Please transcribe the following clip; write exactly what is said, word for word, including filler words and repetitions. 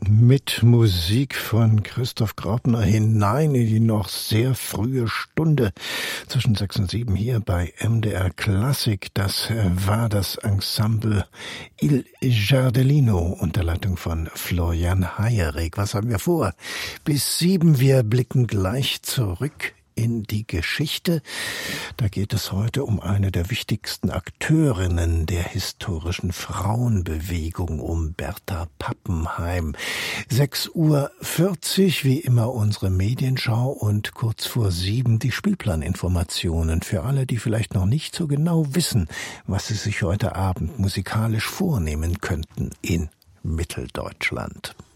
mit Musik von Christoph Graupner hinein in die noch sehr frühe Stunde zwischen sechs und sieben hier bei M D R Klassik. Das war das Ensemble Il Giardellino unter Leitung von Florian Heyerik. Was haben wir vor? Bis sieben, wir blicken gleich zurück in die Geschichte. Da geht es heute um eine der wichtigsten Akteurinnen der historischen Frauenbewegung, um Bertha Pappenheim. sechs Uhr vierzig, wie immer unsere Medienschau und kurz vor sieben die Spielplaninformationen für alle, die vielleicht noch nicht so genau wissen, was sie sich heute Abend musikalisch vornehmen könnten in Mitteldeutschland.